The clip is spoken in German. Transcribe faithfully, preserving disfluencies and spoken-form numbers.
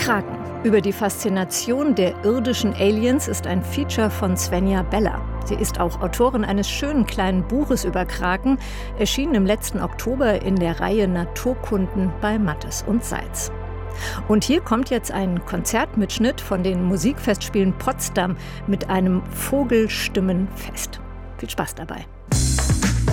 Kraken. Über die Faszination der irdischen Aliens ist ein Feature von Svenja Beller. Sie ist auch Autorin eines schönen kleinen Buches über Kraken, erschienen im letzten Oktober in der Reihe Naturkunden bei Mattes und Seitz. Und hier kommt jetzt ein Konzertmitschnitt von den Musikfestspielen Potsdam mit einem Vogelstimmenfest. Viel Spaß dabei.